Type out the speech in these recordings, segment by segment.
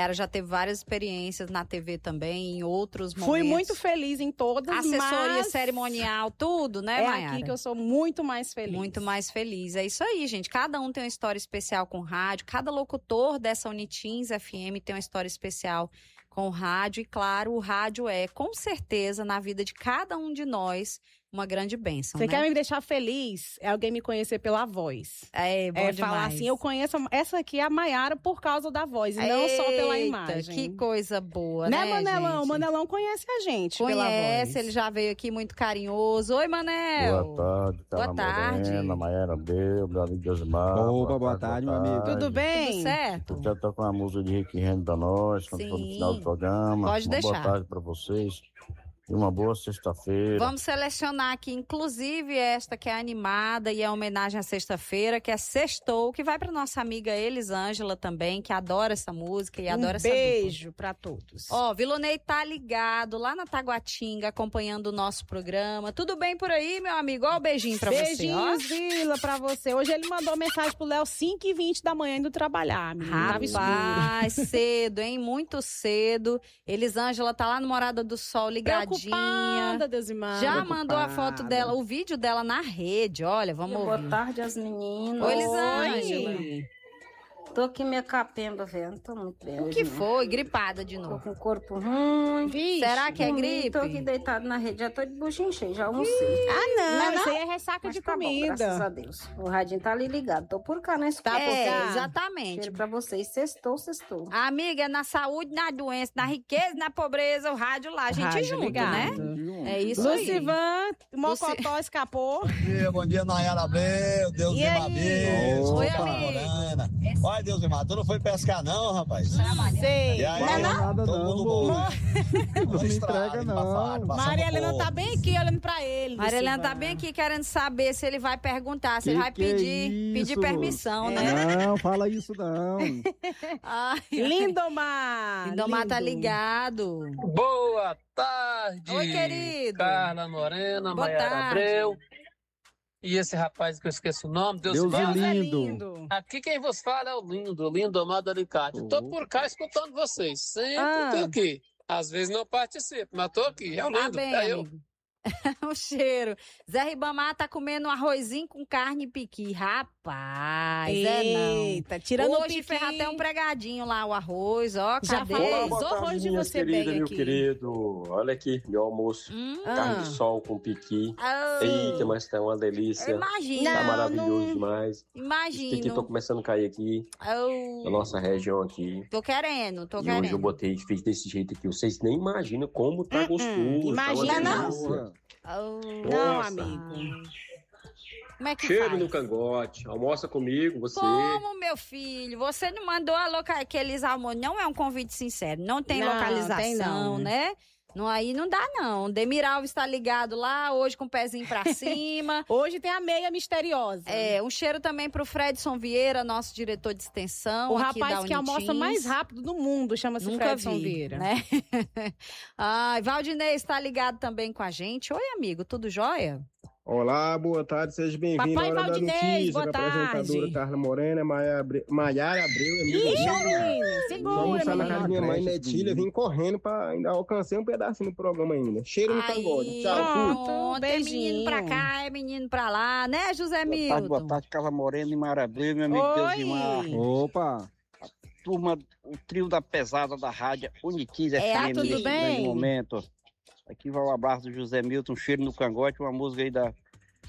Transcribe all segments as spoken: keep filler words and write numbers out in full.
Mayara já teve várias experiências na T V também, em outros momentos. Fui muito feliz em todas, Assessoria mas cerimonial, tudo, né, é Mayara? aqui que eu sou muito mais feliz. Muito mais feliz. É isso aí, gente. Cada um tem uma história especial com rádio. Cada locutor dessa Uniteens F M tem uma história especial com o rádio. E, claro, o rádio é, com certeza, na vida de cada um de nós, uma grande bênção, Você né? quer me deixar feliz? É alguém me conhecer pela voz. É, bom É demais. falar assim, eu conheço essa aqui é a Mayara por causa da voz, e não só pela Eita, imagem. Que coisa boa, né, né, Manelão? gente? O Manelão conhece a gente pela voz. Conhece, ele já veio aqui muito carinhoso. Oi, Manel. Boa tarde, Carla Boa tarde. Morena, Mayara Abreu, meu amigo Josimar. Opa, boa tarde, meu amigo. Tudo bem? Tudo certo? Eu quero tocar uma música de Rick Renner pra nós, quando Sim. for no final do programa. Pode uma deixar. boa tarde pra vocês e uma boa sexta-feira. Vamos selecionar aqui, inclusive, esta que é animada e é homenagem à sexta-feira, que é Sextou, que vai para nossa amiga Elisângela também, que adora essa música e adora um essa dupla. beijo pra todos. Ó, Vilonei tá ligado lá na Taguatinga, acompanhando o nosso programa. Tudo bem por aí, meu amigo? Ó, o beijinho pra Beijinhos, você, Vila, pra você. Hoje ele mandou mensagem pro Léo cinco e vinte da manhã indo trabalhar, ó. menino. Tava escuro. Rapaz, cedo, hein? Muito cedo. Elisângela tá lá no Morada do Sol, ligadinha. Preocupada, Deusimar. Já Preocupada. mandou a foto dela, o vídeo dela na rede. Olha, vamos Boa ouvir. tarde, as meninas. Oi, Elisângela. Tô aqui minha capemba, velho. Não tô muito bem. O hoje, que não. foi? Gripada de Tô novo. com o corpo ruim. Vixe. Será que é Dormi, gripe? Tô aqui deitado na rede. Já tô de buchinho cheio, já almocei. Ah, não, Não, isso não. aí é ressaca Mas de tá bom, comida. graças a Deus. O radinho tá ali ligado. Tô por cá, né? Tá por É, cá. exatamente. Cheiro pra vocês. Sextou, sextou. Amiga, na saúde, na doença, na riqueza, na pobreza, o rádio lá, a gente Rádio junto, ligado. né? É isso aí. Lucivan, Mocotó escapou. Bom dia, bom dia, Nayara Abreu, Deus E me aí? abençoe. Oi, Carla amigo. Morena. Olha, Deus me matou, não foi pescar não, rapaz. Sei. E aí, Não, nada todo não, mundo moço. bom. Não me entrega, não. Maria Helena tá bem aqui olhando pra ele. Maria Helena Lucivan. tá bem aqui querendo saber se ele vai perguntar, se Que ele vai que é pedir, pedir isso? permissão, né? Não, fala isso não. Ai, Lindomar. Lindomar tá lindo. ligado. Boa tarde! Oi, querido. Carla Morena, Boa Mayara tarde. Abreu. E esse rapaz que eu esqueço o nome, Deus, Deus me Deus é lindo. lindo. Aqui quem vos fala é o lindo, lindo amado Alicate. Tô por cá escutando vocês. Sempre Ah. tô aqui. Às vezes não participo, mas tô aqui. É o Tá lindo. bem, é eu. amigo. O cheiro. Zé Ribamar tá comendo um arrozinho com carne e piqui. Rapaz, é não. Eita, tirando o Hoje piqui. fez até um pregadinho lá, o arroz, ó, Já cadê? falou horrores de você bem meu aqui. querido. Olha aqui, meu almoço. Hum, Carne Ah. de sol com piqui. oh, Eita, mas tá uma delícia. imagina, Tá Não, maravilhoso não- demais. Os piqui estão imagino. começando a cair aqui, Oh, na nossa região aqui. tô querendo, tô E hoje eu querendo. botei, fiz desse jeito aqui. Vocês nem imaginam como tá Uh-uh, gostoso. imagina tá uma não. delícia. Oh, Não, Nossa. amigo. como é que Cheiro faz? no cangote. Almoça comigo, você. Como, meu filho? Você não mandou a loca... aqueles almoços. Não é um convite sincero. Não tem Não, localização, tem não. né? Não, aí não dá, não. Demir Alves tá ligado lá, hoje com o pezinho pra cima. Hoje tem a meia misteriosa. É, um cheiro também pro Fredson Vieira, nosso diretor de extensão. O aqui rapaz da que almoça Uniteens. mais rápido do mundo, chama-se Nunca Fredson vi, Vieira. né? Ai, Valdinei está ligado também com a gente. Oi, amigo, tudo jóia? Olá, boa tarde, seja bem-vindo Papai à Hora da Valdinei, Notícia, boa com a tarde. apresentadora Carla Morena, Maia Abre- Maiara Abreu, é minha Ih, menina. menina, Vamos segura, almoçar na casa menina. da minha mãe, Creche, Netília, menino. vim correndo pra ainda alcancei um pedacinho do programa ainda. Cheiro no cangote. Tchau, fui. pronto, é menino pra beijinho. cá, é menino pra lá, né, José Boa Milton? tarde, boa tarde, Carla Morena e Mara Abreu, meu amigo Oi. Deusimar. Opa. Turma, o trio da pesada da rádio Uniteens É, F M tudo nesse bem? grande momento. Aqui vai o abraço do José Milton, um cheiro no cangote, uma música aí da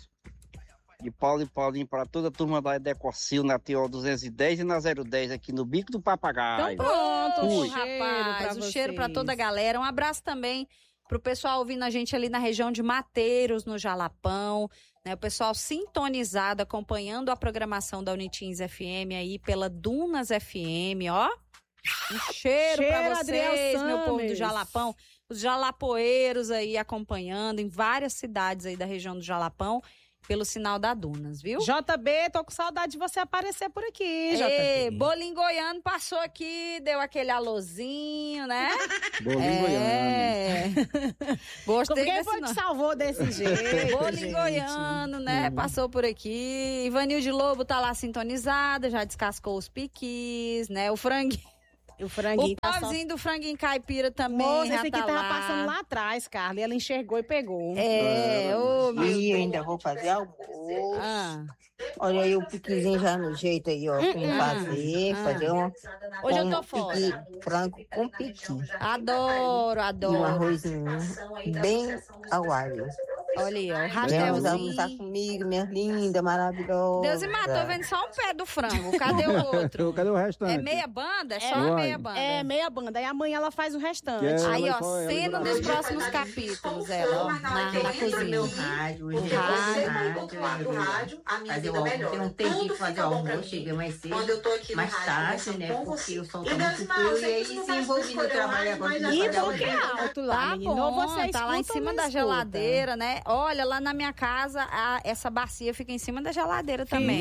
de Paulo e Paulinho para toda a turma da Edecocil na T O duzentos e dez e na zero dez aqui no Bico do Papagaio. Então pronto, Ô, um cheiro rapaz, pra um cheiro pra vocês. toda a galera. Um abraço também pro pessoal ouvindo a gente ali na região de Mateiros, no Jalapão, né? O pessoal sintonizado, acompanhando a programação da Uniteens F M aí pela Dunas F M, ó. Um cheiro, Cheiro, pra Adriel vocês, meu povo do Summers. Jalapão. Os jalapoeiros aí acompanhando em várias cidades aí da região do Jalapão pelo sinal da Dunas, viu? J B, tô com saudade de você aparecer por aqui, Ei, J B. Bolinho Goiano passou aqui, deu aquele alôzinho, né? Bolinho Goiano. É. Gostei Quem desse foi que nome. salvou desse jeito, Bolinho gente? Goiano, né? Passou por aqui. Ivanilde Lobo tá lá sintonizada, já descascou os piquis, né? O franguinho. O franguinho O tá só... pauzinho do franguinho caipira também. Moça, já esse aqui tá tava lá. passando lá atrás, Carla, e ela enxergou e pegou. É, ô, meu E Deus. ainda vou fazer almoço. Ah. Olha aí o piquezinho já no jeito aí, ó. Como Hum, fazer, ah. fazer um. Hoje eu com tô fora. piqui, frango com piqui. Adoro, E um adoro. arrozinho bem ao alho. Olha aí, ó, o Vamos almoçar rastelzinho. comigo, minha linda, maravilhosa. Deus me matou vendo só um pé do frango. Cadê o outro? Cadê o restante? É meia banda? É só É, a uai. meia banda. É, meia banda. Aí amanhã ela faz o restante. Que é- Aí, Ela ó, só- ela cena ainda dos vai- próximos capítulos, ela, ó, na, na cozinha. rádio, O hoje rádio. rádio, fazer o almoço. Eu não perdi fazer o almoço, cheguei mais cedo, mais tarde, né? Porque o sol tá muito frio e aí se envolvi no trabalho agora. E porque é alto lá, Tá menino. bom, Ou você tá lá em escuta ou cima não da escuta. geladeira, né? Olha, lá na minha casa, a- essa bacia fica em cima da geladeira também.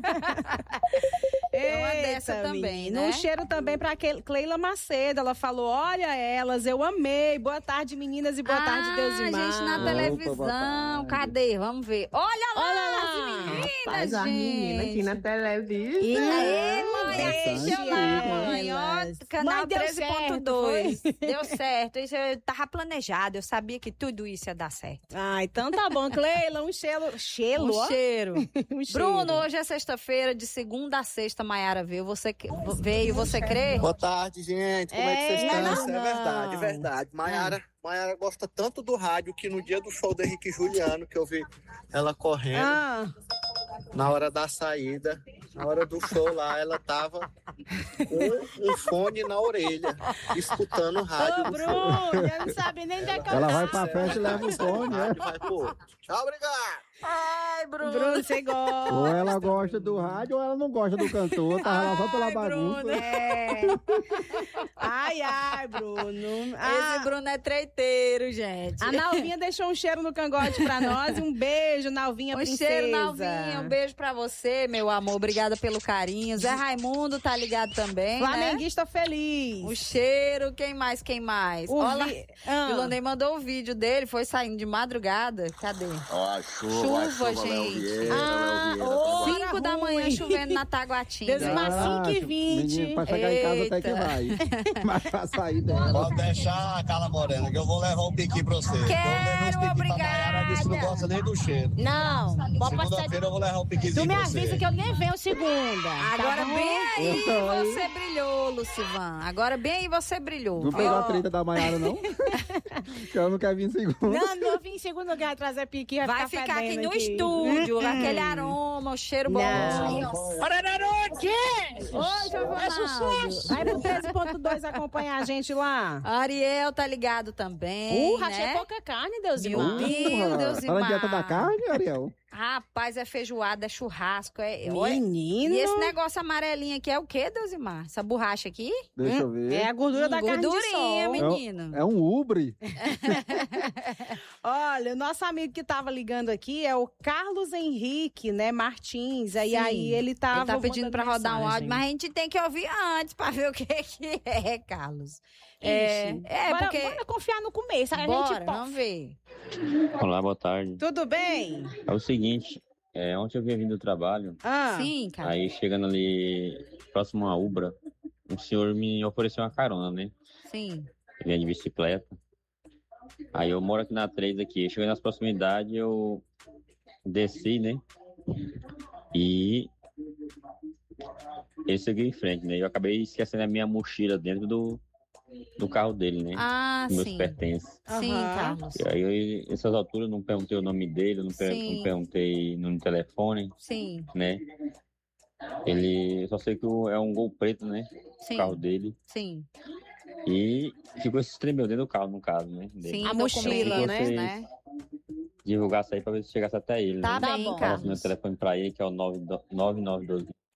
É uma dessa Eita, também, menino. né? Um cheiro também pra aquele- Cleila Macedo. Ela falou: olha elas, eu amei. Boa tarde, meninas, e boa tarde, Deus e Ah, gente, na Opa, televisão. boa tarde. Cadê? Vamos ver. Olha lá, Olha lá. as meninas, Faz a menina aqui gente. na televisão. E Aê, mãe, beijo, assistiu lá, mãe. elas. Ó, canal Mãe, deu treze ponto certo, dois. foi? Deu certo. Isso eu tava planejado. Eu sabia que tudo isso ia dar certo. Ah, então tá bom, Cleila. Um cheiro. Cheiro, Um ó. cheiro. Um cheiro. Bruno, hoje é sexta-feira, de segunda a sexta, Maiara veio. Você que- veio, você crê? Boa tarde, gente. Como é, que vocês É, estão? não, Isso é não. verdade, é verdade. Maiara, Maiara gosta tanto do rádio que no dia do show do Henrique e Juliano, que eu vi ela correndo, Ah, na hora da saída, na hora do show lá, ela tava com um fone na orelha, escutando o rádio ô, do show. Bruno, eu não sabe nem onde é que eu Ela tava. vai pra festa e leva o fone, né? Rádio vai pro outro. Tchau, obrigado. Ai, Bruno. Bruno, você gosta. Ou ela gosta do rádio ou ela não gosta do cantor. Tá lá só pela Ai, bagunça. Bruno. É. Ai, ai, Bruno. Ah, Esse Bruno é treiteiro, gente. a Nalvinha deixou um cheiro no cangote pra nós. Um beijo, Nalvinha Um princesa. cheiro, Nalvinha. Um beijo pra você, meu amor. Obrigada pelo carinho. Zé Raimundo tá ligado também, né? Flamenguista feliz. Um cheiro. Quem mais, quem mais? O Olha, vi- Ah. o Ilonei mandou o vídeo dele. Foi saindo de madrugada. Cadê? Ó, a chuva, a Chuva, chuva, Léo gente. Vieira, Ah, Léo Vieira, ô, tá Cinco hora da manhã ruim. chovendo na Taguatinga. Deus mas cinco e vinte. Menino, pra chegar em casa até que Eita. vai. Mas pra sair dela. Pode deixar, Carla Morena, que eu vou levar um piqui pra você. Quero, eu levei uns piqui pra obrigada. Maiara, ela disse que não gosta nem do cheiro. Não, pode passar. Segunda-feira eu vou levar um piquizinho Tu me pra você. avisa que eu nem venho segunda. Agora tá bom? bem aí Então, aí- você brilhou, Lucivan. Agora bem aí você brilhou. Não pegou Ó, a treta da Maiara, não? Que ela não quer vir em segunda. Não, não vim em segundo lugar trazer piqui. Vai, Vai ficar aqui fedendo no estúdio, Hum, aquele hum. aroma, o cheiro bom. Não. Oi, seu Ronaldo. Vai pro treze ponto dois acompanhar a gente lá. Ariel tá ligado também, Uh, rachei né? pouca carne, Deus Meu irmão. Deus, Deus Tá na dieta irmão. da carne, Ariel? Rapaz, é feijoada, é churrasco, é... olha, Menino. E esse negócio amarelinho aqui é o quê, Deusimar? Essa borracha aqui? Deixa eu ver. É a gordura da carne de Gordurinha, sol. menino. É um ubre. Olha, o nosso amigo que tava ligando aqui é o Carlos Henrique, né, Martins. Aí, Sim. aí ele tava Ele tá pedindo pra mandando rodar um mensagem. áudio, mas a gente tem que ouvir antes pra ver o que que é, Carlos. É, Ixi. é bora, porque... bora confiar no começo. Aí a Bora, gente pode. vamos ver. Olá, boa tarde. Tudo bem? É o seguinte, é, ontem eu vinha vindo do trabalho, Ah, Sim, cara. aí chegando ali próximo à Ubra, um senhor me ofereceu uma carona, né? Sim. Eu vinha de bicicleta. Aí eu moro aqui na três aqui, cheguei nas proximidades, eu desci, né? E ele seguiu em frente, né? Eu acabei esquecendo a minha mochila dentro do, do carro dele, né? Ah, Meus sim. pertences. Sim, Aham. Carlos. E aí, eu, nessas alturas, eu não perguntei o nome dele, eu não, per- Sim. não perguntei no telefone, Sim, né? Ele, eu só sei que o- é um Gol preto, né? sim, O carro dele. sim. E ficou esse tremeu dentro do carro, no caso, né? dele. Sim, A mochila, documentos, né? né? Divulgasse aí pra ver se chegasse até ele, Tá né? Tá bem, bom. Passo meu Carlos. telefone pra ele, que é o nove nove um dois